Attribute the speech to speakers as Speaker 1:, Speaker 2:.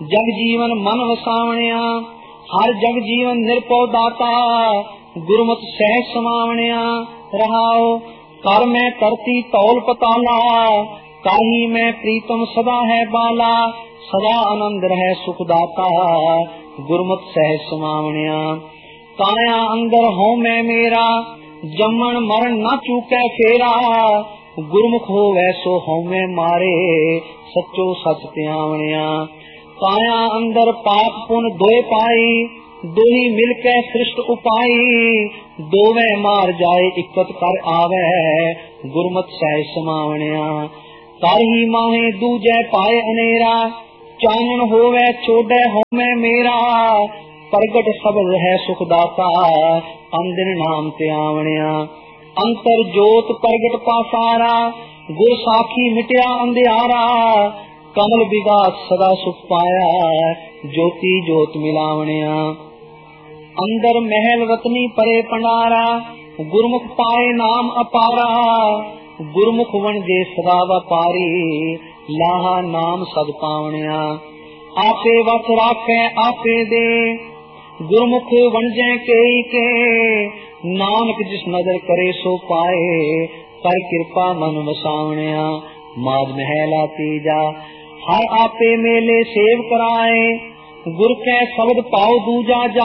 Speaker 1: जग जीवन मन वसावणिया, हर जग जीवन निरपौ दाता, गुरमत सहज समावणिया। रहाओ कर मैं करती तौल पताला, काही मैं प्रीतम सदा है बाला, सदा आनंद रहे सुखदाता, गुरमत सहज समावणिया। काया अंदर हो मैं मेरा, जमन मरण न चूकै फेरा, गुरमुख हो वैसो हो मैं मारे, सच्चो सच त्यावणिया। काया अंदर पाप पुन दोए पाई, दोही मिलके सृष्ट उपाई, दोवे मार जाए इकत कर आवे, गुरमत सहज समावणिया। कर ही माहे दूजे पाए अनेरा, चानन होवे छोड़े हो मैं मेरा, प्रगट सबद है सुखदाता, अंदिन नाम त्यावणिया। अंतर जोत प्रगट पासारा, गुर साखी मिटया अंधियारा, कमल विगास सदा सुख पाया, ज्योति जोत मिलावणिया। अंदर महल वतनी परे पंडारा, गुरमुख पाए नाम अपारा, गुरमुख वणजे सदा व्यापारी, लाहा नाम सद पावणिया। आपे वस राखे आपे दे, गुरमुख वणजे केई के, नानक जिस नजर करे सो पाए, कर कृपा मन वसावणिया। माज महला तीजा, हर आपे मेले सेव कराए, गुर कै शब्द पाओ दूजा जा।